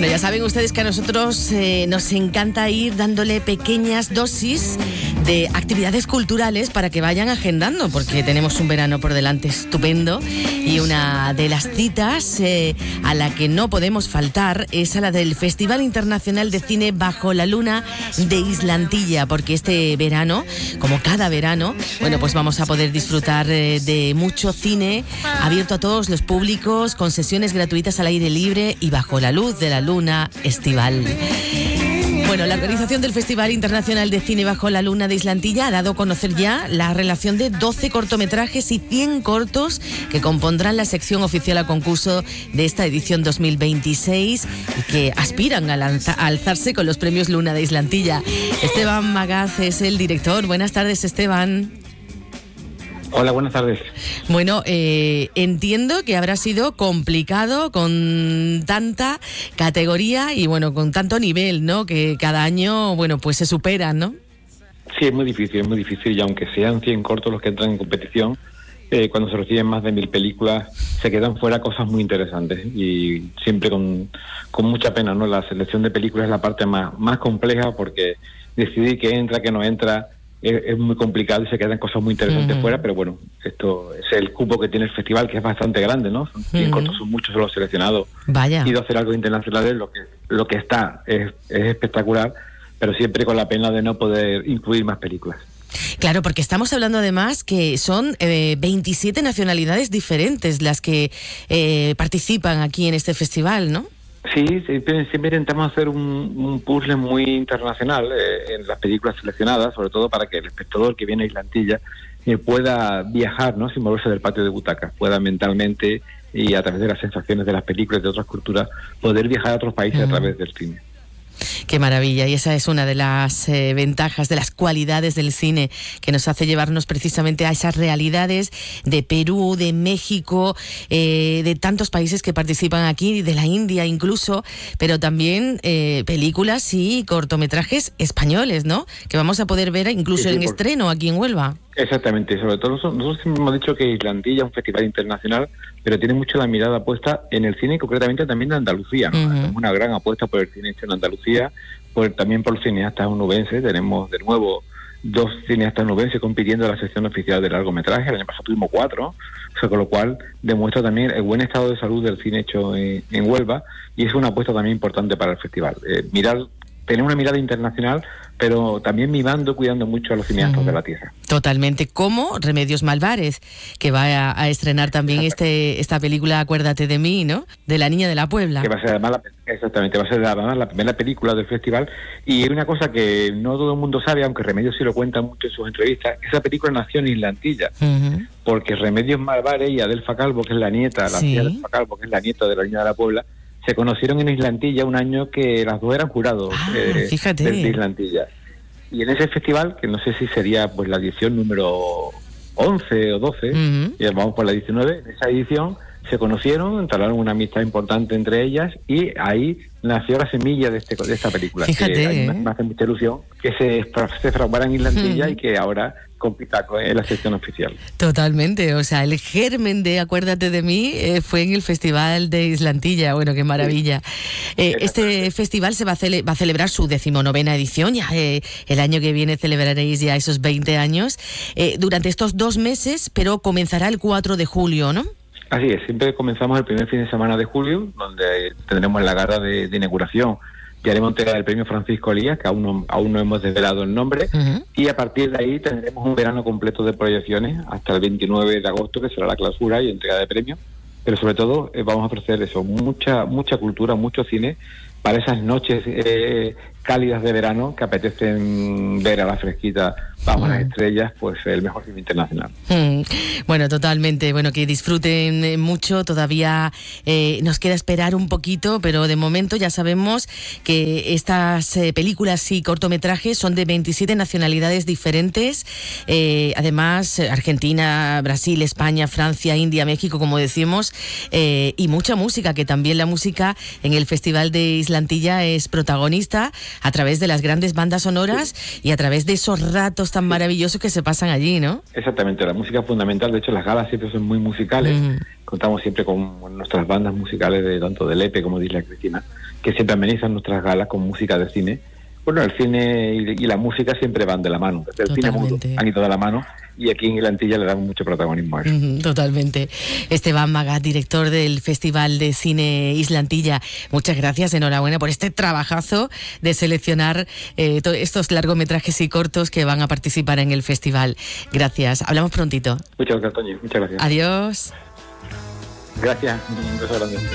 Bueno, ya saben ustedes que a nosotros nos encanta ir dándole pequeñas dosis de actividades culturales para que vayan agendando, porque tenemos un verano por delante estupendo y una de las citas a la que no podemos faltar es a la del Festival Internacional de Cine Bajo la Luna de Islantilla, porque este verano, como cada verano, bueno, pues vamos a poder disfrutar de mucho cine abierto a todos los públicos, con sesiones gratuitas al aire libre y bajo la luz de la luna estival. Bueno, la organización del Festival Internacional de Cine Bajo la Luna de Islantilla ha dado a conocer ya la relación de 12 cortometrajes y 100 cortos que compondrán la sección oficial a concurso de esta edición 2026 y que aspiran a alzarse con los premios Luna de Islantilla. Esteban Magaz es el director. Buenas tardes, Esteban. Hola, buenas tardes. Bueno, entiendo que habrá sido complicado con tanta categoría y bueno, con tanto nivel, ¿no? Que cada año, bueno, pues se superan, ¿no? Sí, es muy difícil y aunque sean 100 cortos los que entran en competición, cuando se reciben más de 1000 películas se quedan fuera cosas muy interesantes y siempre con mucha pena, ¿no? La selección de películas es la parte más compleja porque decidir qué entra, qué no entra es muy complicado y se quedan cosas muy interesantes fuera, pero bueno, esto es el cupo que tiene el festival, que es bastante grande, ¿no? Son 100 cortos, son muchos los seleccionados. Vaya. Y 12 largos internacionales, lo que está es espectacular, pero siempre con la pena de no poder incluir más películas. Claro, porque estamos hablando además que son 27 nacionalidades diferentes las que participan aquí en este festival, ¿no? Sí, siempre intentamos hacer un puzzle muy internacional en las películas seleccionadas, sobre todo para que el espectador que viene a Islantilla pueda viajar, ¿no? Sin moverse del patio de butacas, pueda mentalmente y a través de las sensaciones de las películas de otras culturas poder viajar a otros países a través del cine. Qué maravilla, y esa es una de las ventajas, de las cualidades del cine que nos hace llevarnos precisamente a esas realidades de Perú, de México, de tantos países que participan aquí, de la India incluso, pero también películas y cortometrajes españoles, ¿no? Que vamos a poder ver incluso en estreno aquí en Huelva. Exactamente, sobre todo nosotros siempre hemos dicho que Islantilla es un festival internacional, pero tiene mucho la mirada puesta en el cine y concretamente también de Andalucía, ¿no? Tenemos una gran apuesta por el cine hecho en Andalucía, también por cineastas onubenses. Tenemos de nuevo 2 cineastas onubenses compitiendo en la sección oficial de largometraje. El año pasado tuvimos 4, o sea, con lo cual demuestra también el buen estado de salud del cine hecho en Huelva, y es una apuesta también importante para el festival. Tener una mirada internacional, pero también mimando, cuidando mucho a los cineastas de la tierra. Totalmente, como Remedios Malvares, que va a estrenar también esta película Acuérdate de mí, ¿no? De la niña de la Puebla. Que va a ser además la primera película del festival, y una cosa que no todo el mundo sabe, aunque Remedios sí lo cuenta mucho en sus entrevistas, esa película nació en Islantilla, porque Remedios Malvares y Adelfa Calvo, que es la nieta, tía Adelfa Calvo, que es la nieta de la niña de la Puebla, se conocieron en Islantilla un año que las dos eran jurados de Islantilla. Y en ese festival, que no sé si sería pues la edición número 11 o 12, y vamos por la 19, en esa edición se conocieron, entablaron una amistad importante entre ellas, y ahí nació la semilla de esta película. Que me hace mucha ilusión que se fraguara en Islantilla y que ahora compita en la sección oficial. Totalmente, o sea, el germen de Acuérdate de mí fue en el Festival de Islantilla. Bueno, qué maravilla. Este festival se va a celebrar su 19ª edición, ya el año que viene celebraréis ya esos 20 años, durante estos 2 meses, pero comenzará el 4 de julio, ¿no? Así es, siempre comenzamos el primer fin de semana de julio, donde tendremos la gala de inauguración y haremos entrega del premio Francisco Elías, que aún no hemos desvelado el nombre, y a partir de ahí tendremos un verano completo de proyecciones hasta el 29 de agosto, que será la clausura y entrega de premios, pero sobre todo vamos a ofrecer eso, mucha cultura, mucho cine, para esas noches cálidas de verano que apetecen ver a la fresquita bajo las estrellas, pues el mejor cine internacional. Bueno, totalmente. Bueno, que disfruten mucho. Todavía nos queda esperar un poquito, pero de momento ya sabemos que estas películas y cortometrajes son de 27 nacionalidades diferentes. Además, Argentina, Brasil, España, Francia, India, México, como decimos, y mucha música, que también la música en el Festival de Isla Islantilla es protagonista a través de las grandes bandas sonoras y a través de esos ratos tan maravillosos que se pasan allí, ¿no? Exactamente, la música es fundamental. De hecho, las galas siempre son muy musicales. Contamos siempre con nuestras bandas musicales, tanto de Lepe como de Isla Cristina, que siempre amenizan nuestras galas con música de cine. Bueno, el cine y la música siempre van de la mano. Desde el cine mudo han ido de la mano, y aquí en Islantilla le damos mucho protagonismo a eso. Totalmente. Esteban Magat, director del Festival de Cine Islantilla, muchas gracias, enhorabuena por este trabajazo de seleccionar estos largometrajes y cortos que van a participar en el festival. Gracias, hablamos prontito. Muchas gracias, Toñi, muchas gracias. Adiós. Gracias, un beso grande.